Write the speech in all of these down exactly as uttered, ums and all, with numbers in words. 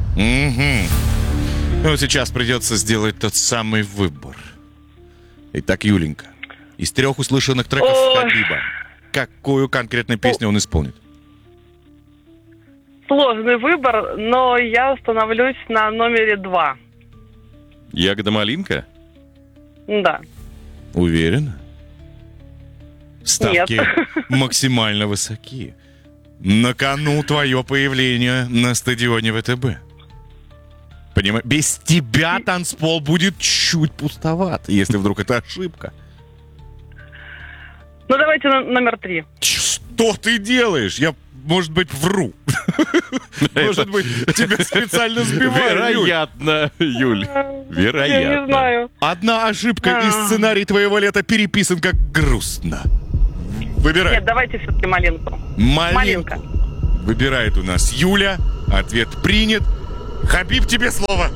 Угу. Ну, сейчас придется сделать тот самый выбор. Итак, Юленька, из трех услышанных треков Ой. Хабиба, какую конкретную песню он исполнит? Сложный выбор, но я остановлюсь на номере два. Ягода малинка? Да. Уверена? Ставки Нет. максимально высоки. На кону твое появление на стадионе ВТБ. Понимаешь? Без тебя танцпол будет чуть пустоват, если вдруг это ошибка. Ну, давайте на- номер три. Что ты делаешь? Я, может быть, вру. Может быть, тебя специально сбиваю, Юль. Вероятно, Юль. Вероятно. Я не знаю. Одна ошибка, и А. сценарий твоего лета переписан как грустно. Выбирай. Нет, давайте все-таки малинку. Малинку. Малинка. Выбирает у нас Юля. Ответ принят. Хабиб, тебе слово.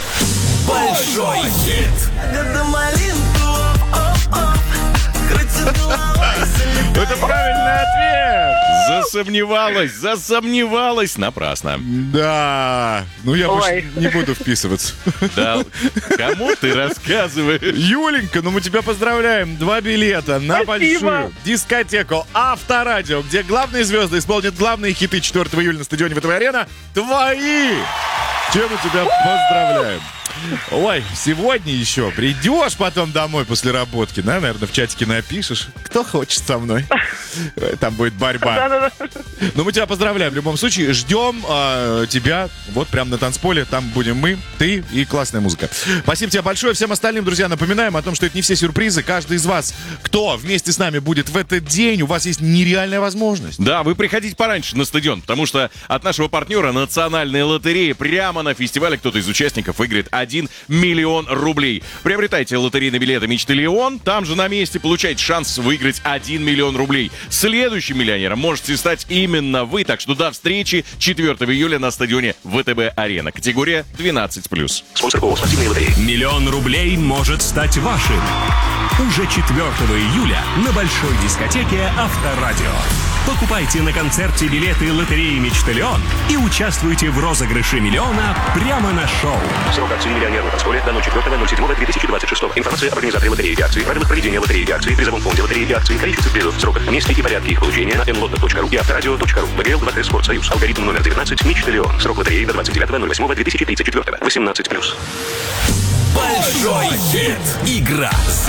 Большой хит. Ягода малинку, оп-оп, крутит головой, залетает. Это правильный ответ. Засомневалась, засомневалась напрасно. Да. Ну, я больше Ой. не буду вписываться. Да, кому ты рассказываешь? Юленька, ну мы тебя поздравляем. Два билета на Спасибо. большую дискотеку Авторадио, где главные звезды исполнят главные хиты четвёртого июля на стадионе ВТБ-арена. Твои! Чем мы тебя поздравляем. Ой, сегодня еще придешь потом домой после работки, да, наверное, в чатике напишешь, кто хочет со мной. Там будет борьба. Да-да-да. Ну, мы тебя поздравляем в любом случае. Ждем а, тебя вот прям на танцполе. Там будем мы, ты и классная музыка. Спасибо тебе большое. Всем остальным, друзья, напоминаем о том, что это не все сюрпризы. Каждый из вас, кто вместе с нами будет в этот день, у вас есть нереальная возможность. Да, вы приходите пораньше на стадион, потому что от нашего партнера Национальной лотереи прямо на фестивале кто-то из участников выиграет один миллион рублей. Приобретайте лотерейные билеты «Мечты Леон», там же на месте получайте шанс выиграть один миллион рублей. Следующим миллионером можете стать именно вы, так что до встречи четвёртого июля на стадионе ВТБ-арена. Категория двенадцать плюс. Спонсор ООО «Спортивные лотереи». Миллион рублей может стать вашим. Уже четвёртого июля на большой дискотеке Авторадио. Покупайте на концерте билеты лотереи «Мечталион» и участвуйте в розыгрыше миллиона прямо на шоу. Срок акции «Миллионер» на танцполе до ноль четвёртого ноль седьмого две тысячи двадцать шестого. Информация об организаторе лотереи и акции, правилах проведения лотереи и акции, призовом фонде лотереи и акции, количестве призов, сроках, месте и порядке их получения на эн лото точка ру и авторадио точка ру. ВГЛ два тэ Спортсоюз. Алгоритм номер девятнадцать «Мечталион». Срок лотереи до двадцать девятого ноль восьмого две тысячи тридцать четвёртого. восемнадцать плюс. Большой хит. Игра за